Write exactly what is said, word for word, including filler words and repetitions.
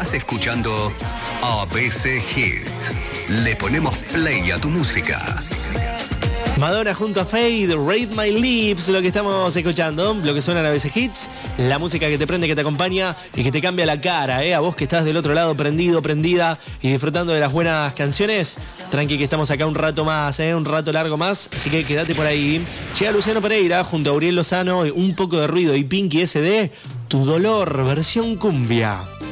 Estás escuchando A B C Hits. Le ponemos play a tu música. Madonna junto a Fade, Read My Lips, lo que estamos escuchando, lo que suena a A B C Hits, la música que te prende, que te acompaña y que te cambia la cara, ¿eh? A vos que estás del otro lado prendido, prendida y disfrutando de las buenas canciones, tranqui que estamos acá un rato más, ¿eh? Un rato largo más, así que quédate por ahí. Llega Luciano Pereira junto a Uriel Lozano, un poco de ruido y Pinky S D, Tu Dolor, versión cumbia.